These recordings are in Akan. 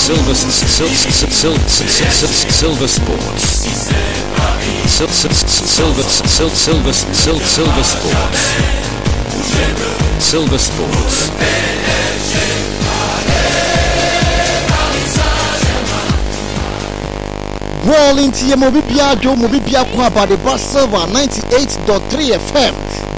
Silver Sports. Silver Sports. Wall into your Mobibia Kwa by the Brass Silver 98.3 FM.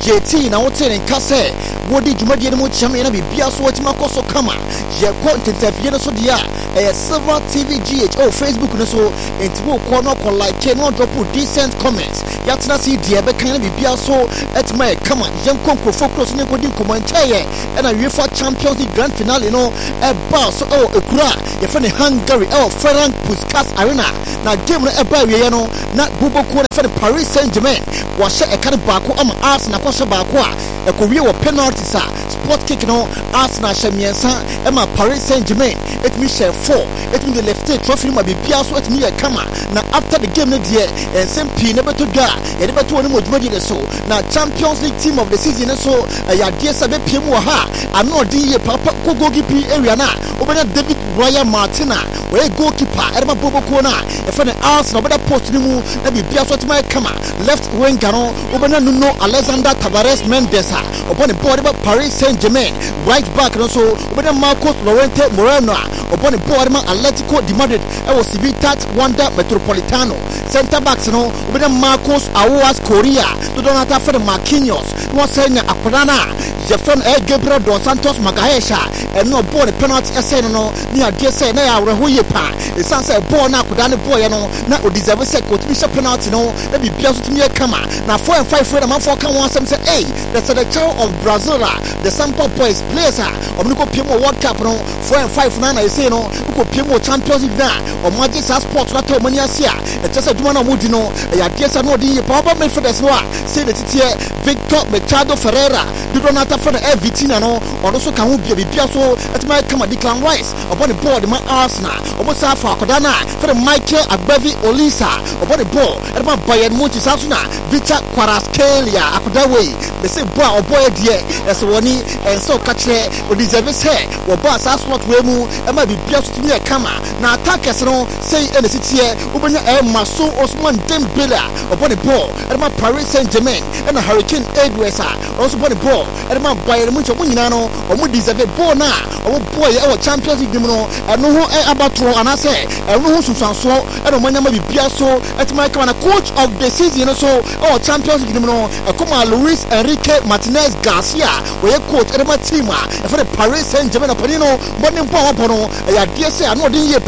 JT na wote in Kase. Wodi Jumadi no champion be biaso watima koso kama. Je content afie so dia. Silver TV GH Facebook no so entiwo ko no ko like no drop decent comments. Yatina see dia be kan be biaso etima kama. Yenko focus ne kodi commentaire e na UEFA Champions League grand finale no e ba so ekura ye fa ne Hungary Ferenc Puskas Arena. Na game no e ba wie no na bubo ko fa ne Paris Saint-Germain wa hye e kan baako ama Arsenal ko hye baako a e ko wie wo penalty sa sport kick no Arsenal hye miensa e ma Paris Saint-Germain it me share 4 it me the left trophy ma be bia so it me e kama na after the game no die and same p ne beto dwa e de beto no modumadi de so na Champions League team of the season so ya die sa be piem wo ha ano di ye papa ko goalkeeper area na obena David Raya Martina we goalkeeper e ma bobo ko na e fa ne Arsenal obeda post ni mu na be bia so it me kama left winger no obena Nuno Alexander Tavares Mendes upon the board about Paris Saint-Germain right back no so obeda Marcos Llorente Moreno upon the board man Atletico de Madrid e was Civitas Wanda Metropolitano center backs no obeda Marcos Aouas Korea to Donata for the Marquinhos no say na akwadana Jefferson Gabriel Dos Santos Magaesha and no board penalty essay no ni ade say na ya rehoye pa e san say ball na akwadana boy no na o deserve say coach bishop penalty no e bi bia so tumi e kama na 4 and 5 for the man for kan one say hey that's the child of Brazil the sample boys players omniko piemo World Cup no 4 and 5 na e say no ko piemo Champions League na o maji sa sport na to mani asia e tese duma na mudi no ya de say no di power midfielders no say the titie Victor Machado Ferreira do not for the Vitina no or also can be so at my come Declan Rice upon the board my Arsenal almost half for Kodana for the Michael Agbevi Olisa upon the ball at my Bayern Munich Sasuna Victor Kvaratskhelia Akodawe they say boy or boy dear as one and so catch or deserve hair or boss as what we move and might be just to me a camera now attackers no say in the city Ubanya Maso Osman Dembele upon the ball at my Paris Saint-Germain and a Hurricane Edwards also upon the ball at my Bayern Munich Winano or would deserve a ball now or boy our Champions League no and no about and I say and no so and no money be Piasso at my coach of the season so our Champions League no come Luis Enrique Martinez Garcia where coach at my team for the Paris Saint-Germain Panino morning power pono I dare say I know the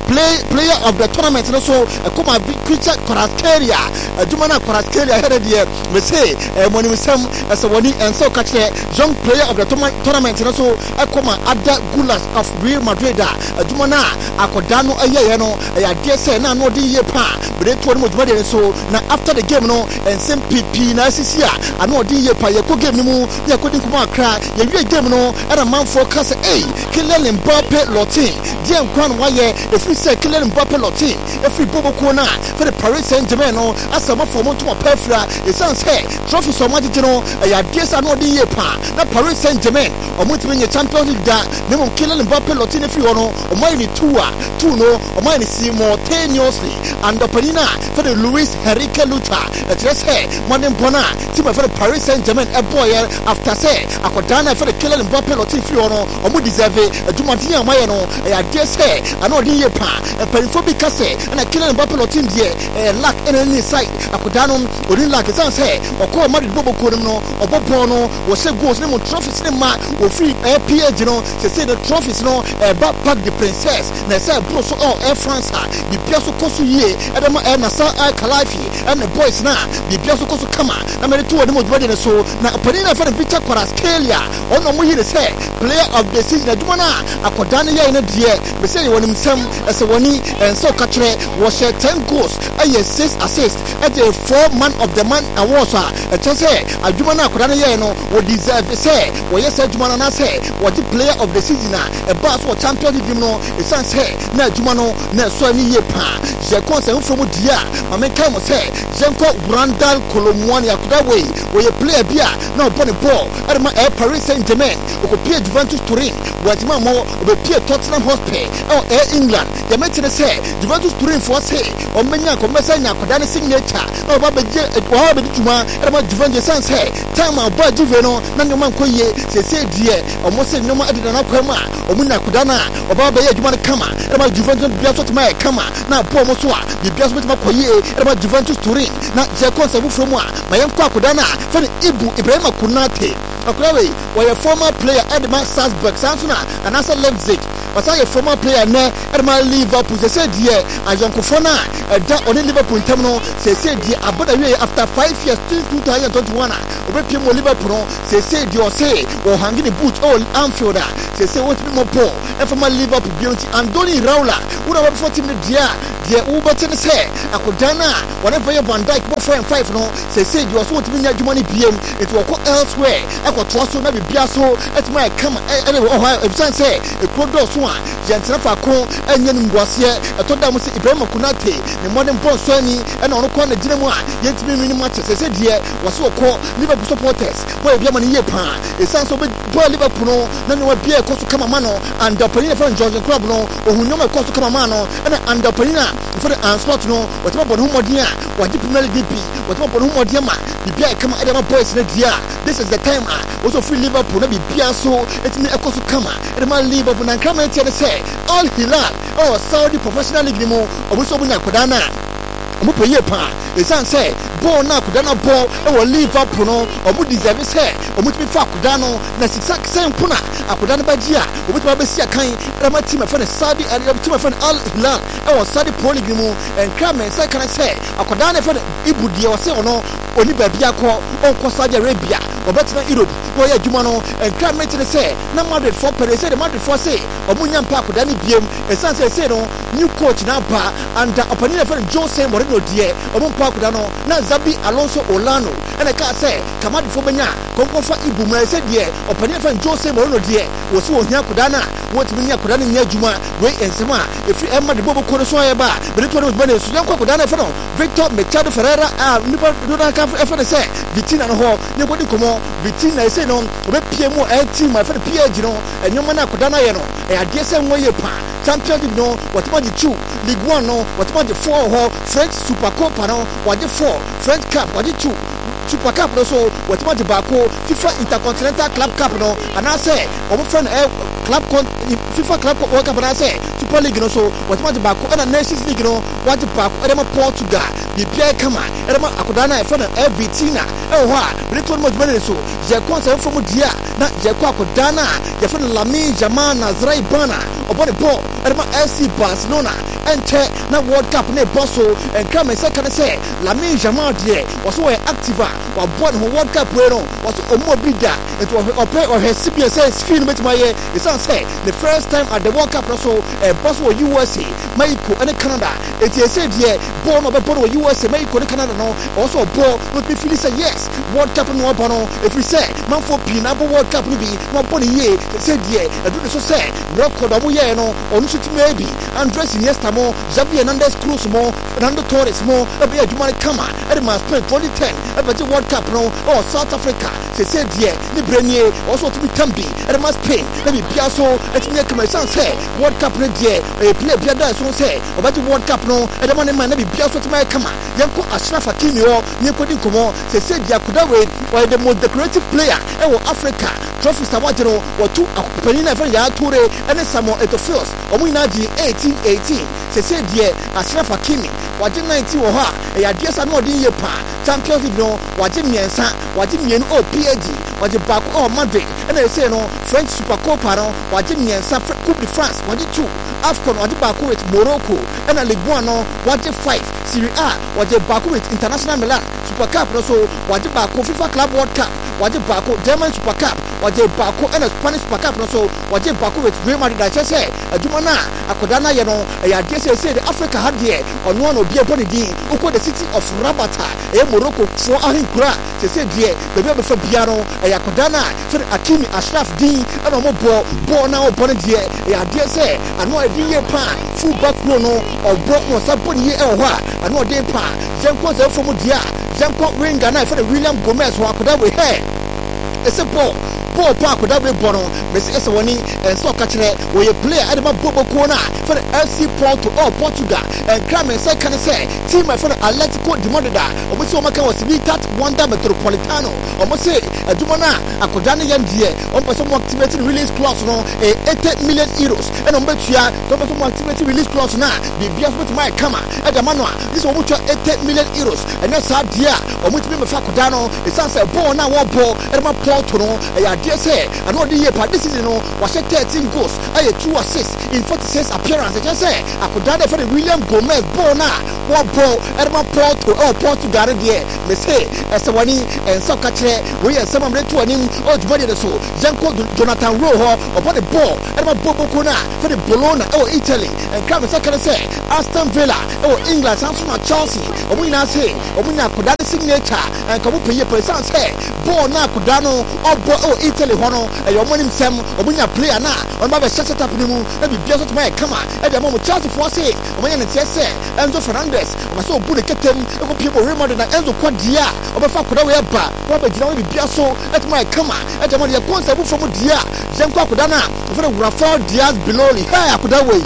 player of the tournament so come a big creature Kvaratskhelia Jumana Kvaratskhelia headed here we say when we some as a one and so catch the young player of the tournament so come Ada Gulas of Real Madrid Jumana Akodano no I dare say na no the pa but they told me so now after the game no and same PP na sisia I know the pa ye ko game mu ye ko din kuma kra ye wi game no and a man focus Kylian Mbappe Lotin dia nkwan wa ye if we say Kylian Mbappe Lotin if we bobo ko na for the Paris Saint-Germain no asama for mo to perfra e sans hey trophy so much no ya desa no the pa na Paris Saint-Germain o mo ti win Champions League da me mo Kylian Mbappe Lotin if you no o mai ni two no o mai ni simultaneously and the Panina for the Luis Enrique Lucha just hey morning bona team for the Paris Saint-Germain a boy after say Akodana for the Kylian Mbappe Lotin if you no o mo deserve a Jumantia mai no ya desa I know the pa a periphobic case and a Kylian Mbappe Lotin die lack any side Akodano or like it say or call Madrid Bobo Kono or Bobono or say goes no trophies ma or free PH no say the trophies no back the princess na say bro so all Air France the Piasso Kosu ye and Nasa Kalafi and the boys na the Piasso Kosu kama na me two of them ready so na Panina for the Victor Kvaratskhelia on no here say player of the season Jumana Akodana ya in die we say when him as a one and so catch was 10 goals and 6 assists at the 4 man of the man awards just say Jumana Akodana ya no would deserve say what yes Jumana na say what the player of the season a boss or champion League no it sounds say na Jumano na so ni ye pa je concern from dia mama kai mo say Jenko Brandal Kolomwani Akodawe where you play bia na upon the ball at my Paris Saint-Germain o ko play Juventus Turin what ma mo o be play Tottenham Hotspur England the meeting say Juventus Turin for say omenya komesa nya akoda ne signature na oba beje wa be djuma e Juventus sense hey time abo Juve no na nyoma nkoye se die omo se nyoma adida na kwama omunya akoda na oba be ye djuma ne kama e Juventus bia so tma kama na po mo so a bia so betma koye e Juventus Turin na je konsebu from a mayenko akoda na fa Ibrahima Konate Aklawe was a former player Edmund Salzburg Samsona and also Leipzig was a former player ne Edmund Liverpool they said yeah as Uncle Fona that only Liverpool terminal they said yeah about a year after 5 years 2021 Obepiemo Liverpool they said you say or hanging the boot all Anfield they say what be more poor and from Liverpool beauty Andoni Raula who are 40 minutes the Uber say Akodana whatever you Van Dijk 4 and 5 no they said you also want to be near money PM it will go elsewhere Twaso na bibia so etima kama ebisan say ekrodo so a yentra fa ko enye ngwase etoda mu se Ibrahima Konate ne modern boss so ani e na ono ko na gina mu a yentimi mini match se die wose ko Liverpool supporters wo ebia ma ne ye pa esan so be do Liverpool no na ne wa bia ko so kama ma no and Polina from George Club no ohunyoma ko so kama ma no na and Polina for the sport no whatever bon humodin a waji Premier League DP whatever bon humodin ma bibia kama edema boys na dia this is the time also free Liverpool na bibia so etini ekoso kama edema Liverpool na kama enti say Al Hilal Saudi professional league ni mo obuso bunya kodana omupo ye pa esan say ball na kodana ball e wo Liverpool no omu deserve say omutimi fa kodano na siksa mpuna akodana bagia obutima besi akan edema team fa Saudi Arabia team fa Al Hilal e wo Saudi Pro League ni mo enkame say kan say akodana fa ibudie wo say ono oni babia ko onko Saudi Arabia obetina Europe boy adwuma no enkame tene say na Madrid for Perez say the Madrid for say omunya mpa akodana biem esan say no new coach na ba and opanina fa Jose Mourinho die omumpa akodana na Zabi Alonso Olano ene ka say kamadi fo benya konkofa ibumra say die opanina fa Jose Mourinho die wo si ohia akodana wotimi nya akodana nya adwuma we ensema efi emma de bobo kono so ayeba bere to de so yanko akodana fa no Victor Machado Ferreira nipa do na ka fa say Vitina no ho ne bodi komo Vitina say no obepie mu team my friend PSG no enyoma na akodana ye no ade say nwoye pa Champions League no whatever the 2 League 1 no whatever the 4 ho French Super Cup no what the 4 French Cup what the 2 Super Cup no so whatever the bako FIFA Intercontinental Club Cup no and I say omo friend club FIFA Club World Cup na say Super League no so whatever the bako and Nations League no what the bako edema Portugal the Pierre kama edema akodana e friend Vitina ho a Britain mo dwene so je concern from dia na je kwa akodana je friend Lamine Yamal Nazrai Bana obone ball edema FC Barcelona ente na World Cup ne bosso and come and second say Lamine Yamal die was so active wa born ho World Cup we no was omo bida it was operate or his CBS feel met my the son say the first time at the World Cup so boss was USA Mexico and Canada it is said here born of born USA Mexico and Canada no also ball not be feel say yes World Cup no bono if we say man for pina World Cup no be no born here said here I do so say record abu ye no onu shiti maybe Andres Iniesta mo Xavi Hernandez Cruz mo Fernando Torres mo be adwuma kama e ma Spain 2010 e be World Cup no South Africa se said here ni brenie also to be Tambi e ma Spain e be piaso e ti kama san say World Cup no there e play bia da so say o be World Cup no e ma ne ma na be piaso ti ma kama yanko Ashraf Hakimi o ni ko din komo se said dia kudawe or the most decorative player e wo Africa trophies awajero wo tu akopani fa ya Toure and Samuel Eto'o omu ina di 1818 se said here Ashraf Hakimi waje 90 wo ha e ya dia sa no din ye pa Champions League no waje miensa waje mien o PSG waje bako o Madrid and they say no French Super Cup no waje miensa Coupe de France waje 2 AFCON waje bako with Morocco and Ligue 1 no waje 5 Serie A waje bako with International Milan Super Cup no so waje bako FIFA Club World Cup waje bako German Super Cup waje bako and Spanish Super Cup no so waje bako with Real Madrid I say adwuma na akodana ye no ya dey say the Africa had here on one obi eboni din uko the city of Rabat Morocco for ahinkura say there the be for bia no ya akodana for Hakimi Ashraf din and omo ball na oboni there ya dey say ano e din ye pa full back row no obro no saboni ye e ho a ano dey pa jenko ze from dia jenko winger na for William Gomez ho akoda we hey it's a ball ball park with every bono Miss Eswani and so catch it where you play at the Bobo corner for the FC Porto or Portugal and Cram and second say team for the Atletico de Madrid almost so much was that Wanda Metropolitano almost say a Dumana a Kodana Yandia on some activated release clause no 80 million euros and on Betia some activated release clause now be just with my camera at the manual this will 80 million euros and that's how dear or which me Fakudano it sounds a ball now one ball and my Porto no I dare say I know the year but this is was 13 goals I 2 assists in 46 appearances I just say I could die for the William Gomez ball now one ball and my Porto or Portugal there they say as the one and soccer chair we are some of the two and oh Jumadi so Janko Jonathan Rojo upon the ball and my Bobo Kona for the Bologna oh Italy and come second say Aston Villa oh England Samsung Chelsea or we now say or we now could signature and come up here present say ball now could dano oh Italy hono and your money sem or we now play na on my shut up in the moon and be just my come at the moment Chelsea for say when you say Enzo Fernandez or so put the captain people remember that Enzo Quadia or before could we have Robert Dino be so at my come at the money concept from Dia Janko Kudana for the Rafael Diaz below hey I could away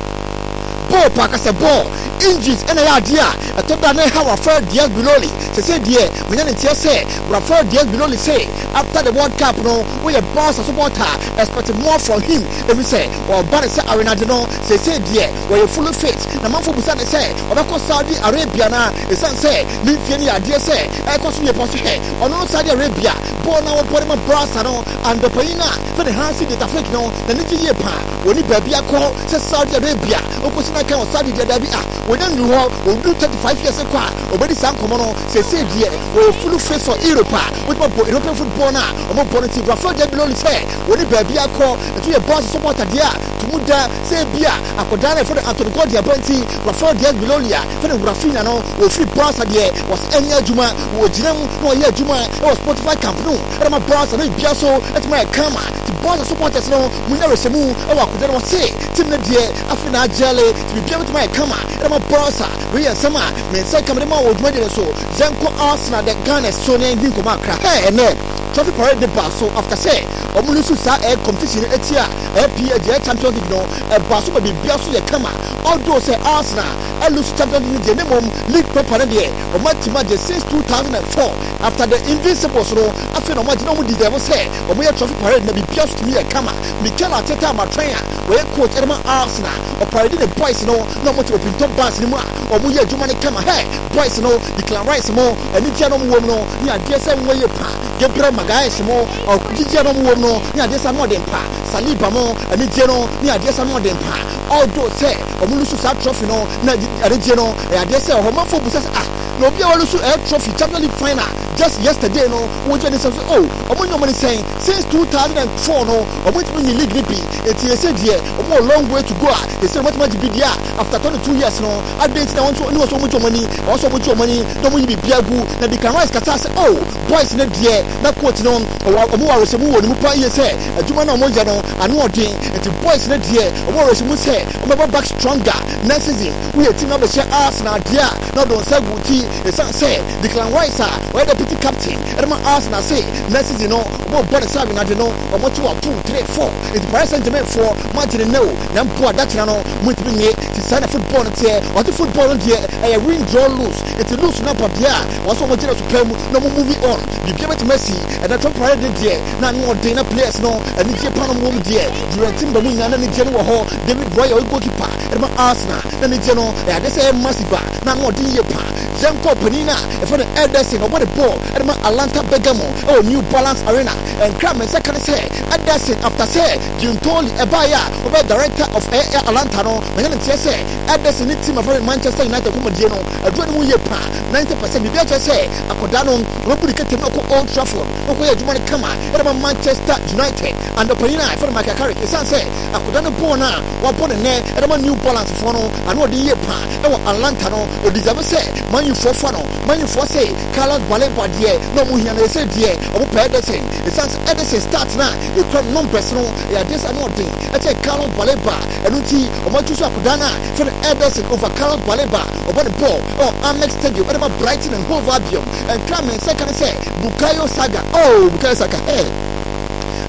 ball park as a ball injuries and an idea I thought that how Rafael Diaz below to say dear when you say Rafael Diaz below say after the World Cup no we a boss as supporter expecting more from him if we say or but say Arena no say dear where you full of faith na man for busa say or because Saudi Arabia na e say me fiani idea say I cause you post here on Saudi Arabia ball na one point brass no and the paina for the hands in the Africa no the niji pa oni baby call say Saudi Arabia opposite na kan Saudi Arabia we don't know we do 35 years ago obedi san komono say dear we full of faith for Europe with my European football na omo bonity Rafael Diaz below say oni baby call to your boss supporter there to muda say bia akodana for the Anthony Gordon Banti Rafael Diaz below for the Rafinha no we free boss there was any adjuma we jinam no ye adjuma was Spotify camp no and my boss no bia so at my camera the boss supporters no we never say mu e wa kodana say team na there afina jale to be bia with my camera and my boss we are sama me say camera ma wo duma there so Janko Arsenal the Ghana so na hin ko makra hey and trophy parade the bar so after say omulusu sa competition etia PA Champions League no bar so be bia so ye kama although say Arsenal lose Champions League the name league paper there o matima je since 2004 after the invincibles no after no match no mu deserve say o mo trophy parade na be bia so to me kama Mikel Arteta ma trainer we coach Edema Arsenal o parade the boys no no mo to top bars ni mu o mo ye adwuma ne kama hey boys no Declan Rice mo ani tia no mo no ni ade say mo ye pa Gabriel Magalhaes mo o tia no mo no ni ade say mo dem pa Saliba mo ani tia no ni ade say mo dem pa although say o mo lose that trophy no na ade tia no e ade say o man for busa no be able to trophy Champions League final just yesterday no we just say oh o mo nyoma ni saying since 2004 no o mo win the league be it is said here o mo long way to go they say what much be there after 22 years no advance na want to no so much money also much money no mo be biagu na the Canarians kata say oh boys na there na coach no o mo wa se mu woni mu pa ye say adwuma na o mo je no anu odin the boys na there o mo wa se mu say o mo back stronger next season we team na be share Arsenal there no don say guti say Declan Rice where the petit captain Edema Arsenal say next season no o mo say na de no o mo 2 3 4 it Paris Saint-Germain for match no na mpo that na no mo timi ti sign football there what football there win draw lose it lose na pa there was so much to play no mo moving on the game to Messi and that parade there na no dey na players no and the Japan mo there the team ba mo nya na ni je no ho David Roy goalkeeper Edema Arsenal na ni je no they say massive na no dey ye pa Janko Penina for the Ederson over the ball Edema Atlanta Bergamo New Balance Arena and Cram and second say Ederson after say Giuntoli Ebaya over director of Atlanta no when you say Ederson team of Manchester United come je no adwani mu ye pa 90% bi bia say akodano no budi ketem no ko Old Trafford no ko ye adwuma kama Edema Manchester United and the Penina for Michael Carrick e say akodano ball na wa ball ne Edema New Balance for no ano de ye pa e wo Atlanta no o deserve say Man you for say Carlos Baleba there no mu hia na say there o mo Ederson it sounds Ederson start na e club numbers no ya this ano thing e say Carlos Baleba enuti o mo choose akudana for Ederson over Carlos Baleba over the ball Amex Stadium over Brighton and Hove Albion and Cram and second say Bukayo Saka hey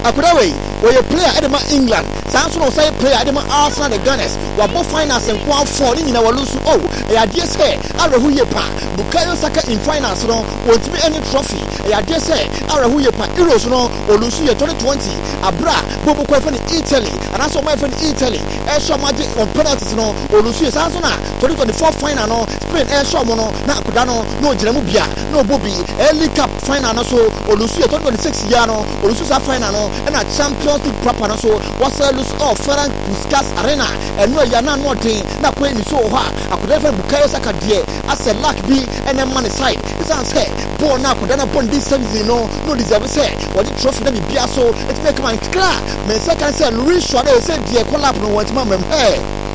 Akudawe, where you play Edema England, Samson say play Edema Arsenal the Gunners, Wabo finance and Kwa falling in our loose. Oh, I dare say, Arahuyepa, Bukayo Saka in finance, no, won't be any trophy. I dare say, Arahuyepa, Euros, no, or Lucia 2020, Abra, Bobo Kwefan in Italy, and also my friend Italy, Airshot Magic on penalties, no, or Lucia Sansona, 2024 final, no, Spain Airshot Mono, Nakudano, no Jeremubia, no Bobby, Early Cup final, so, or Lucia 2026 Yano, or Lucia final, and a Champions League proper, so, what's a loose of Ferran Puskas Arena, and no Yana Norte, not playing so hard. I could never Bukayo Saka dear, as a luck be and a money side. It's unsaid, born now, could not upon this service, no deserve say, what the trophy that be Piasso, it's make my clear. My second said, Louis Suarez said, dear, collab no what mum, hey.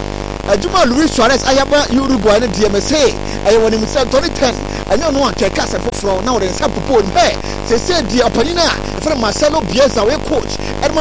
Juma Luis Suarez, I have Uruguay and DMSA. I want him to say 2010. I don't know what to cast for floor now. There's some people in here. They said, dear Panina, from Marcelo Bielsa, we coach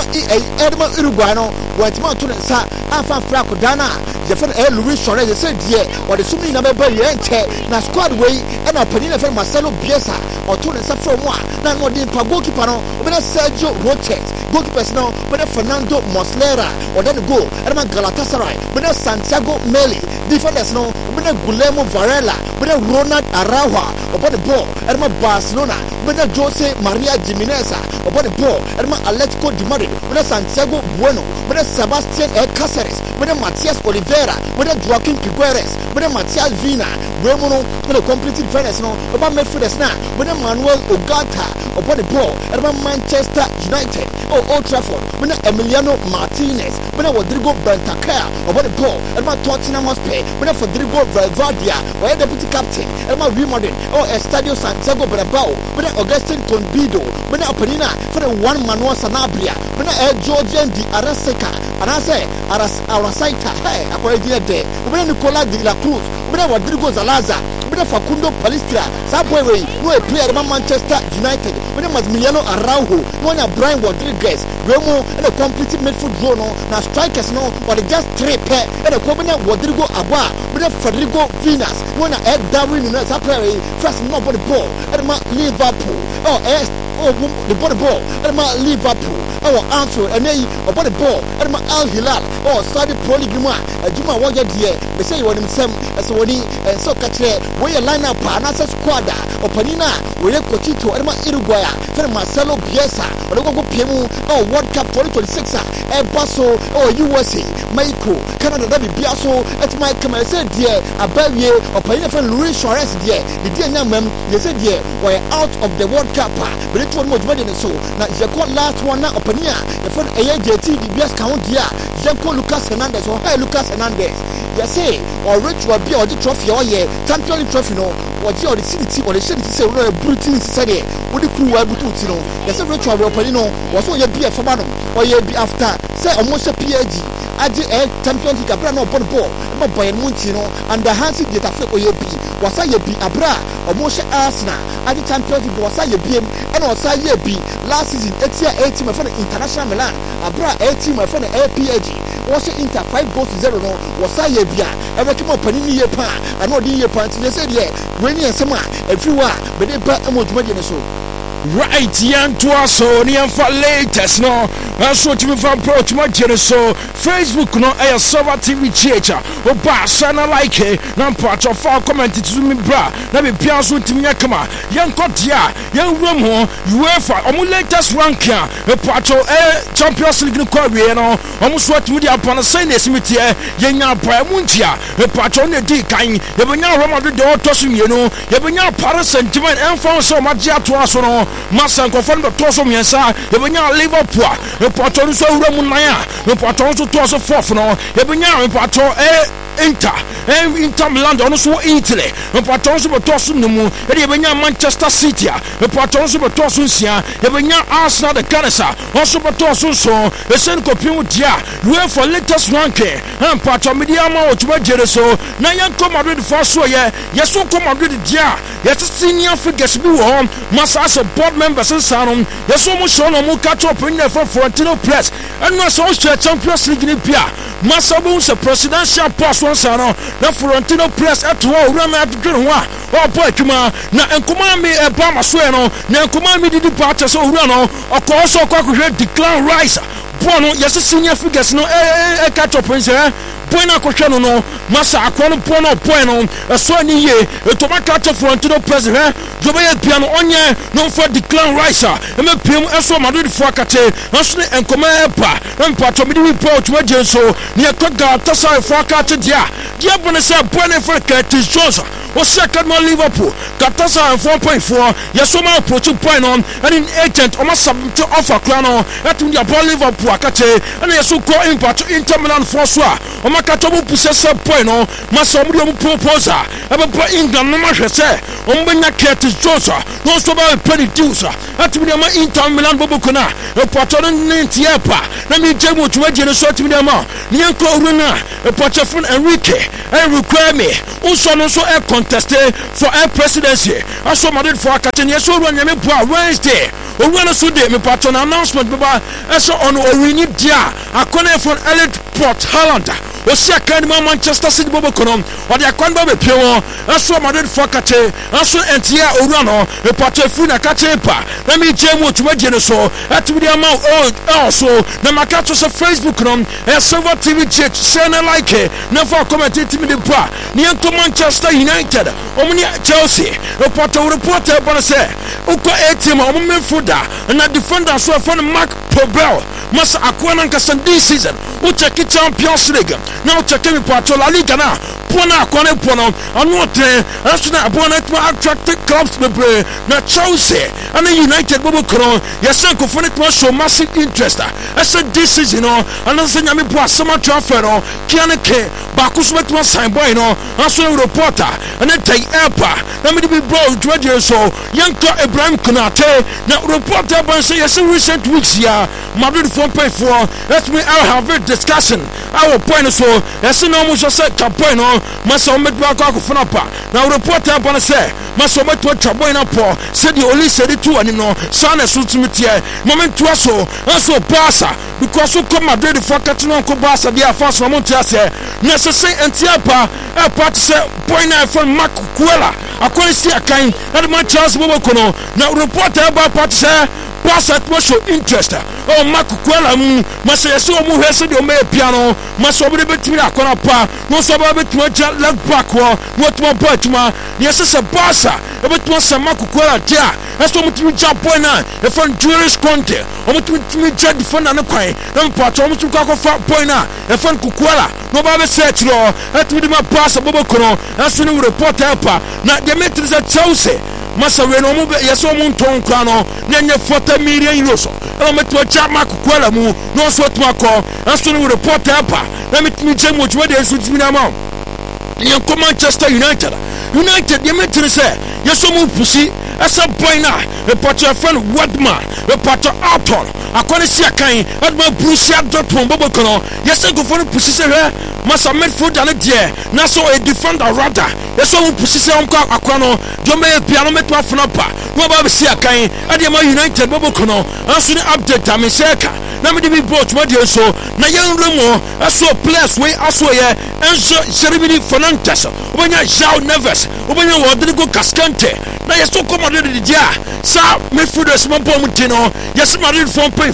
Edma Uruguayano, what Mountain Sa, Alpha Franco Dana, Jeffrey Luis Suarez, they said, dear, or the Sumi number by the enter, now squad way, and a Panina from Marcelo Bielsa, or Tony from one, not more than Pagoki Pano, when Sergio Rotet, goalkeepers now, when Fernando Moslera, or then go, Edma Galatasaray, when Santiago Meli, defenders now, when Guillermo Varela, when Ronald Araujo, upon the ball, Edma Barcelona, when Jose Maria Jimenez, upon the ball, Edma Atletico de Madrid, when Santiago Bueno, when Sebastian Cáceres, when Matias Oliveira, when Joaquin Figueres, when Matias Vina, Remono, when a complete defenders now, about Medforders now, when Manuel Ugarte, upon the ball, Edma Manchester United, Old Trafford, when Emiliano Martinez, when Rodrigo Bentancur, upon the ball, Edma Tottenham Hotspur, when Rodrigo Valvardia, or deputy captain, Edma Remodeling, or Estadio Santiago Bernabeu, when Augustin Conbido, when Penina, for the one Manuel Sanabria, when Georgian Di Araseca, and I say Arasaita, hey, according to when Nicola de la Cruz, when Rodrigo Zalaza, when Facundo Palistra, Subway, no a player of Manchester United, when Massimiliano Araujo, when Brian Rodriguez, Remo, and a complete midfield draw, now strikers no, but just three pair, and a covenant Rodrigo Abba, when Federico Vinas, when I had Darwin in Sapere, first not for the ball, and Liverpool, the body ball, and Liverpool. Anfield and they about the ball, and Al Hilal, Saudi Pro League, Juma Waja dear, they say when him as one and so catch where you line up Panasa Squadra, or Panina, where you Cochito, and Uruguay, from Marcelo Bielsa, or Logo Piemu, World Cup 2026, and Basso, or USA, Mexico, Canada, Biaso, at my command said, dear, a baby, or Panina from Luis Suarez, dear, the dear Namam, they said, dear, we're out of the World Cup, but it was much better than so. Now, if you call last one now, the phone AJT, the best count here, Janko Lucas Hernandez, or hey Lucas Hernandez. You say, or Rich will be or the trophy, or yeah, Champion Trophy, no, or the city, or the city, say, we're a brutal society. What the crew are brutal, you know. There's a ritual, was all your beer for Madam, or your be after, say, almost a PhD. I did a Champion League, Abra, no, ball, but by a Muntino, and the Hansi did a flip or your be, was I be Abra, or Moshe Arsenal, I did Champion League, was I be, and was I be last season, 8 my friend International Milan, Abra 18, my friend APAG. Was it Inter 5-0 no? Was I a beer? I recommend Panini year pan. I know the year pan. They said, yeah, when you're summer, everywhere, but they brought a much money. Right, young to us, so near for latest, no. That's what you have approached my so Facebook, no, a server TV changer, or pass, and I like it. Now, part of our comment to me, bra, let me piano to me, come on, young Cotia, young Romo, UEFA, or latest ranking, a part of Champions League career, no, almost what we are upon a Sunday cimetière, young Pamuntia, a part on the D kind, you will now Roma the door tossing, you know, you will now Paris sentiment and found so much to us, no. Massa confirmed the Tosso Miasa, the Benya Liverpool, the Porto so Ramunaya, the Porto to Tosso Fofno, the Benya Porto Inter Milan also Italy, the Porto Tosso Numu, the Benya Manchester City, the Porto Tosso Sia, the Benya Arsenal the Canessa, also Tosso so, the Senko Pimutia, you have for latest ranking, and Porto Mediama to Jereso, Nayan come out with the first way, yes, so come out with the Dia, yes, senior figures be home, Massa board members and Sanum, there's so much on a catch up in there for Florentino Press, and was also Champions League in Pia. Masabun se presidential post one sano na Florentino Press at war run at Junwa or Pochuma na enkuma me e ba masweno na enkuma me di party so run or course or declare rise Bono yes senior figures no catch up Point akohwe no masa akwa point so ani ye to catch Florentino Press jobe ye piano onye no for declare rise e me piem eso Madrid fo akate so ne enkoma epa mpato me di report we so ne ekoga tasa fo akate dia bone se point for Curtis Jones o second man Liverpool Katasa 4.4 yesoma approach point on and in agent o masa to offer klano etu dia ball Liverpool akate and yeso ko impact Inter Milan force o makatobu pusesa point no masa omudi o proposal ebe England no ma hwese o mbenya Curtis Jones no so ba penny deals atu dia ma Inter Milan bobokona e pato no ntiapa na mi jemu tuwaje no so atu dia ma ni enko uruna e pato fun Enrique require me so no so contested for a presidency. I saw Madrid for a catching yes, so when you Wednesday, or when I saw the patron announcement, I saw on Orini Dia, a corner from Elliot Port Hollander. O si akadima Manchester City bobokonom o de akwanba be pio aso Madrid fokate aso entia owurano e pato fu na kache pa na mi jemu otumaje no so atumi ama also na makato so Facebook nom e Silver TV Church channel like na for comment timi de pa ni ento Manchester United omni Chelsea e pato reporter bon say uko team omme fuda na defender so for Mark Pobel masa akwana nkasan this season o check Champions League now check me pato La Liga na pona akwane pono anu tre asuna abona to attract clubs bebre na Chelsea and United bobo kron yesan ko fone to show massive interest as this season no ananse nyame po asema transfer no kianeke ba ko so beto sign boy no asuna reporter and tai epa na me be bro radio so yanko Ibrahim Konate na reporter ban say yes recent weeks here Madrid 4.4 let me have a discussion our point so yes no mo say point no masa omedu akofuna pa na reporter ban say masa omedu atwa na po said the only said it to anim no sana sutumtie moment to so Barca because so come Madrid for catching ko Barca dia fast no montia say necessary antiapa e part say point na from Mark Cuella akoni si akan na man Charles Bobokono na reporter ba part say Barca to show interest o Mark Cuella masa yeso mu hwese de o me piano masa obi betimi akona pa no so ba betimi leg back wo no batuma yes se Barca e betimi sama Cuella dia eso mutimi ja point na e from Julius Conte o mutimi ja defender na kwan na mpato o mutimi kwa fa point na e from Cuella no ba be search lo atimi ma Barca Bobokono aso ni reporter pa na de metri za Chelsea masa we no mu yeso mu nton kwa no na nye 40 million euros e metimi ja Mark Cuella mu no so tuma ko aso ni reporter pa na metimi je mu twa de so timi na ma yenko Manchester United ye metri say yeso mu pusi asa boy na report your friend Wadman report Alton akwane si akan Wadman Borussia Dortmund Bobokono yesa go for pusi say masa midfield na de na so a defender rather yeso mu pusi say onko akwano jombe piano meto afuna pa no ba si akan ade ma United Bobokono aso ni update ameseka na me be brought what you so na yenremo aso players we aso ye Enzo Cherubini Fernandes obanya João Neves obanya Rodrigo Cascante na yeso komode de dia sa midfielders mampo mutino yeso Madrid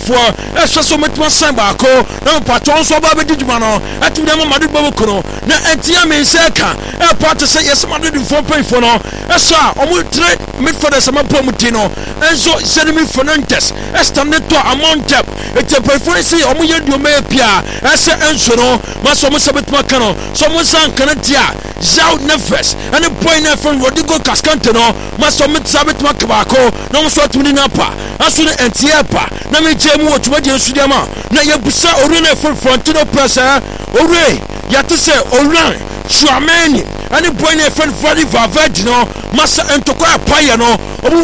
4.4 eso so metwa sign ba ko na paton so ba be dijuma no atu dem Madrid Bobokono na entia me seka e part say yeso Madrid 4.4 no eso omu tre midfielders mampo mutino Enzo Cherubini Fernandes estande to amount up e performance omu yedio me pia ese Enzo no maso mo sebetma kano so mo san kana dia João Neves and the point from Rodrigo Cascante no maso mo sabetma kabako no mo so tuni na pa aso ne entiapa na me jemu otuma de sudiama na yebusa oruna Florentino Press ore yate se oran Chouameni and the point from Freddy Valverde no masa entokwa paya no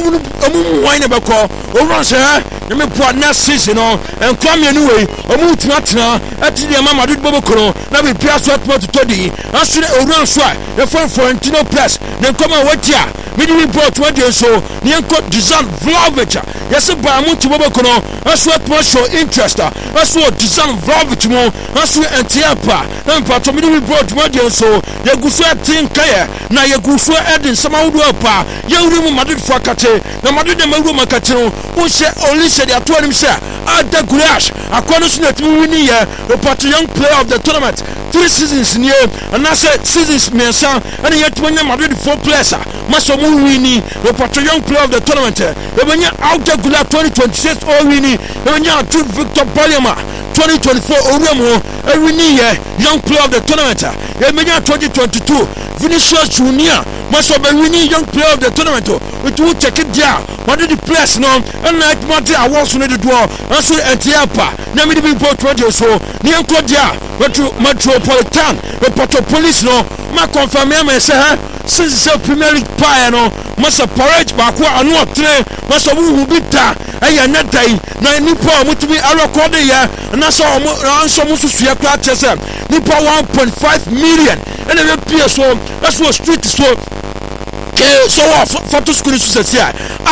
omu wine beko oran se na me po na season no enkwame anyway omu timatena ati de mama Madrid Bobokono na be pia so atma to todi aso ne oran so e from Florentino Press na nkoma watia mede report what you so nienko Dusan Vlahovic yesi ba mu tibobo kono aso atmo show interest aso Dusan Vlahovic mo aso entiapa mpato mede report what you so yeguso atinkaye na yeguso edin samawodo apa yewuri mu Madrid fo akate na Madrid de mawuro makate no wo hye Olise de ato anim hye Arda Güler akono so na timi wini ye report young player of the tournament 3 seasons near and I said seasons mensa and yet when Madrid 4 players maso mu wini report young player of the tournament ebenya Arda Güler 2026 o wini ebenya Victor Baliama 2024 Oremo wini ye young player of the tournament ebenya 2022 Vinicius Junior maso be wini young player of the tournament it will take it down what did the players know and night matter awards no the door aso entiapa na me be report radio so ni enko dia Metropolitan report police no ma confirm me say since the Premier League pie no masa porridge ba ko anu otre masa wu bita aya nadai na nipa mutumi record ya na so ransom susu ya kwa tese nipa 1.5 million and the PS so that's what street so so photo screen so say